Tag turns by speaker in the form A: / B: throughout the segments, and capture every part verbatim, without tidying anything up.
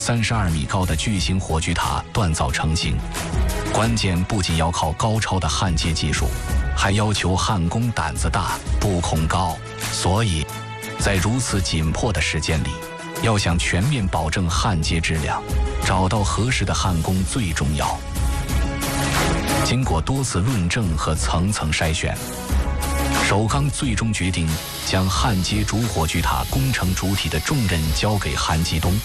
A: 三十二米高的巨型火炬塔锻造成型。关键不仅要靠高超的焊接技术，还要求焊工胆子大、布控高。所以，在如此紧迫的时间里，要想全面保证焊接质量，找到合适的焊工最重要。经过多次论证和层层筛选，首钢最终决定将焊接主火炬塔工程主体的重任交给韩基东。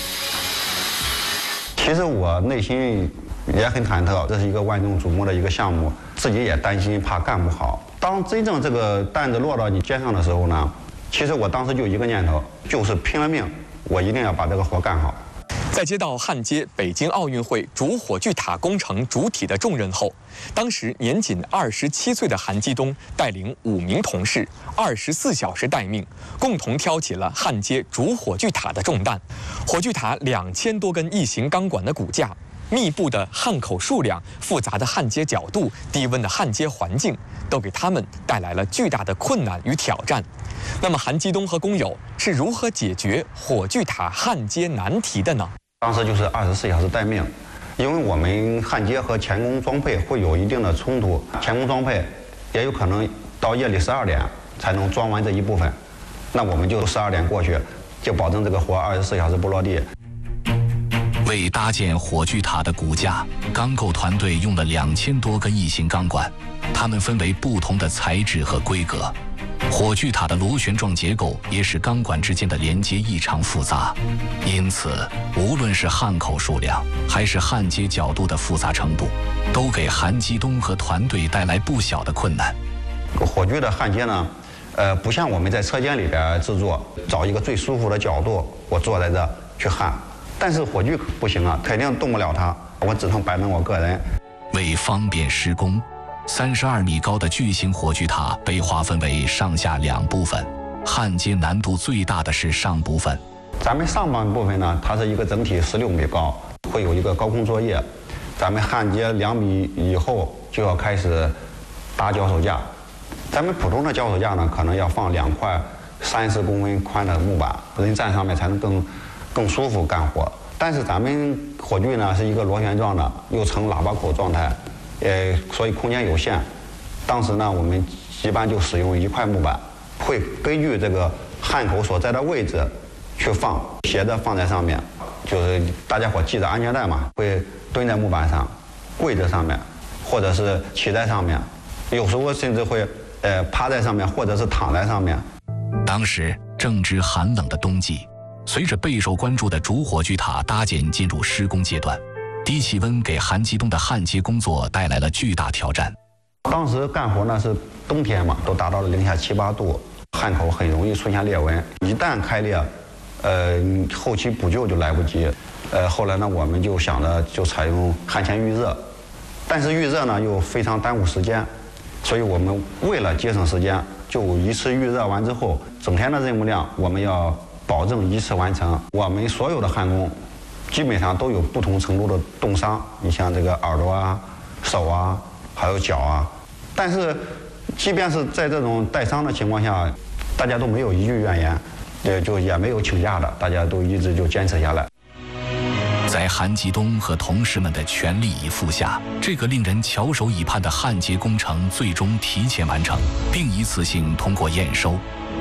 B: 其实我内心也很忐忑，这是一个万众瞩目的一个项目，自己也担心怕干不好。当真正这个担子落到你肩上的时候呢，其实我当时就一个念头，就是拼了命，我一定要把这个活干好。
C: 在接到焊接北京奥运会主火炬塔工程主体的重任后，当时年仅二十七岁的韩基东带领五名同事，二十四小时待命，共同挑起了焊接主火炬塔的重担。火炬塔两千多根异形钢管的骨架，密布的焊口数量、复杂的焊接角度、低温的焊接环境，都给他们带来了巨大的困难与挑战。那么，韩基东和工友是如何解决火炬塔焊接难题的呢？
B: 当时就是二十四小时待命，因为我们焊接和钳工装配会有一定的冲突，钳工装配也有可能到夜里十二点才能装完这一部分，那我们就十二点过去，就保证这个活二十四小时不落地。
A: 为搭建火炬塔的骨架，钢构团队用了两千多根异形钢管，它们分为不同的材质和规格。火炬塔的螺旋状结构也使钢管之间的连接异常复杂，因此无论是焊口数量还是焊接角度的复杂程度，都给韩基东和团队带来不小的困难。
B: 火炬的焊接呢，呃，不像我们在车间里边制作，找一个最舒服的角度，我坐在这去焊。但是火炬不行啊，肯定动不了它，我只能摆弄我个人。
A: 为方便施工，三十二米高的巨型火炬塔被划分为上下两部分，焊接难度最大的是上部分。
B: 咱们上半部分呢，它是一个整体十六米高，会有一个高空作业。咱们焊接两米以后就要开始搭脚手架。咱们普通的脚手架呢，可能要放两块三十公分宽的木板，人站上面才能更更舒服干活。但是咱们火炬呢是一个螺旋状的，又呈喇叭口状态。呃，所以空间有限，当时呢，我们一般就使用一块木板，会根据这个焊口所在的位置去放，斜着放在上面，就是大家伙系着安全带嘛，会蹲在木板上，跪在上面，或者是骑在上面，有时候甚至会呃趴在上面，或者是躺在上面。
A: 当时正值寒冷的冬季，随着备受关注的主火炬塔搭建进入施工阶段。低气温给韩基东的焊接工作带来了巨大挑战。
B: 当时干活呢是冬天嘛，都达到了零下七八度，焊口很容易出现裂纹，一旦开裂，呃，后期补救就来不及。呃，后来呢，我们就想着就采用焊钳预热，但是预热呢又非常耽误时间，所以我们为了节省时间，就一次预热完之后，整天的任务量我们要保证一次完成。我们所有的焊工基本上都有不同程度的冻伤，你像这个耳朵啊、手啊，还有脚啊。但是，即便是在这种带伤的情况下，大家都没有一句怨言，也就也没有请假的，大家都一直就坚持下来。
A: 在韩基东和同事们的全力以赴下，这个令人翘首以盼的焊接工程最终提前完成，并一次性通过验收。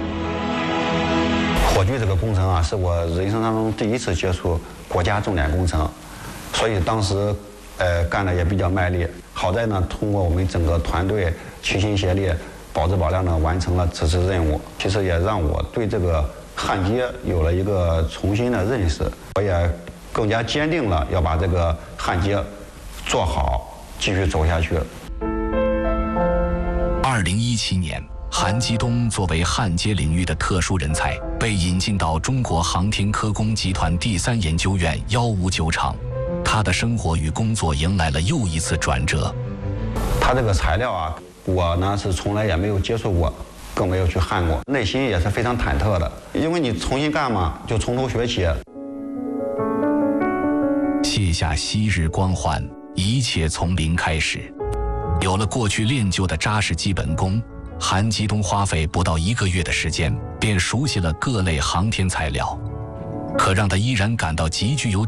B: 火炬这个工程啊，是我人生当中第一次接触国家重点工程，所以当时呃干的也比较卖力。好在呢，通过我们整个团队齐心协力，保质保量的完成了此次任务。其实也让我对这个焊接有了一个重新的认识，我也更加坚定了要把这个焊接做好，继续走下去。
A: 二零一七年。韩基东作为焊接领域的特殊人才，被引进到中国航天科工集团第三研究院一五九厂，他的生活与工作迎来了又一次转折。
B: 他这个材料啊，我呢是从来也没有接触过，更没有去焊过，内心也是非常忐忑的，因为你重新干嘛，就从头学起。
A: 卸下昔日光环，一切从零开始。有了过去练就的扎实基本功，韩基东花费不到一个月的时间，便熟悉了各类航天材料。可让他依然感到极具有